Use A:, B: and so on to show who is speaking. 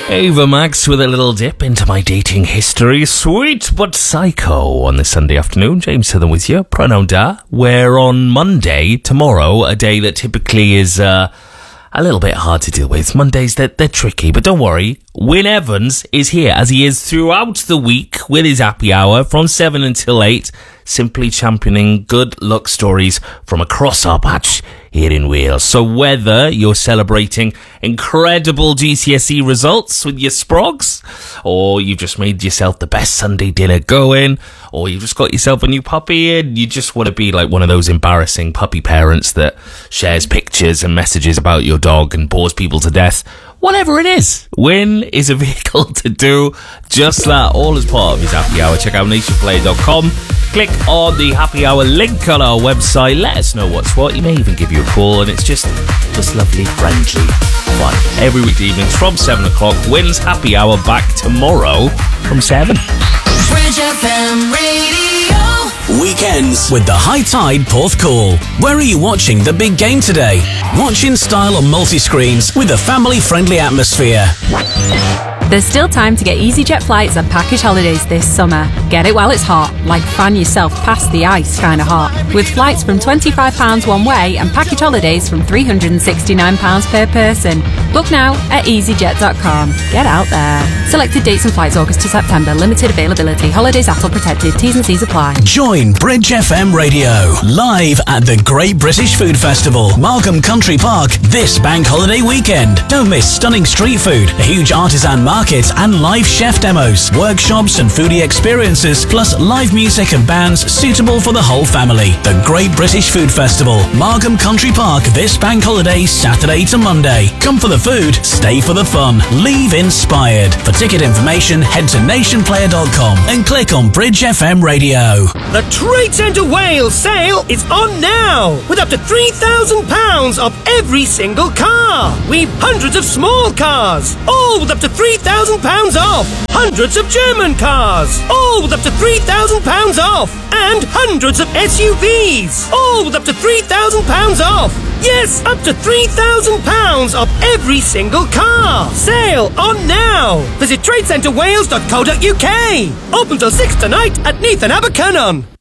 A: Ava Max with a little dip into my dating history. Sweet but psycho on this Sunday afternoon. James Southern with you. Pronoun da. We're on Monday, tomorrow, a day that typically is a little bit hard to deal with. Mondays, they're tricky, but don't worry. Wyn Evans is here, as he is throughout the week, with his happy hour from 7 until 8, simply championing good luck stories from across our patch here in Wales. So whether you're celebrating incredible GCSE results with your sprogs, or you've just made yourself the best Sunday dinner going, or you've just got yourself a new puppy and you just want to be like one of those embarrassing puppy parents that shares pictures and messages about your dog and bores people to death, whatever it is, Wyn is a vehicle to do just that, all as part of his happy hour. Check out nationplayer.com. Click on the happy hour link on our website. Let us know what's what. He may even give you a call, and it's just lovely, friendly fun. Every weekday evenings from 7 o'clock. Wyn's happy hour back tomorrow from 7.
B: Bridge FM Radio.
C: Weekends with the High Tide Porthcawl. Where are you watching the big game today? Watch in style on multi-screens with a family-friendly atmosphere.
D: There's still time to get EasyJet flights and package holidays this summer. Get it while it's hot, like fan yourself past the ice kind of hot. With flights from £25 one way and package holidays from £369 per person. Book now at easyjet.com. Get out there. Selected dates and flights August to September. Limited availability. Holidays ATOL protected. T's and C's apply.
C: Join Bridge FM Radio live at the Great British Food Festival, Markham Country Park, this bank holiday weekend. Don't miss stunning street food, a huge artisan market and live chef demos, workshops and foodie experiences, plus live music and bands suitable for the whole family. The Great British Food Festival, Markham Country Park, this bank holiday, Saturday to Monday. Come for the food, stay for the fun. Leave inspired. For ticket information, head to nationplayer.com and click on Bridge FM Radio.
E: The Trade Centre Wales sale is on now, with up to £3,000 off every single car. We've hundreds of small cars, all with up to £3,000 off. Hundreds of German cars, all with up to £3,000 off. And hundreds of SUVs, all with up to £3,000 off. Yes, up to £3,000 off every single car. Sale on now. Visit tradecentrewales.co.uk. Open till 6 tonight at Neath and Abercynon.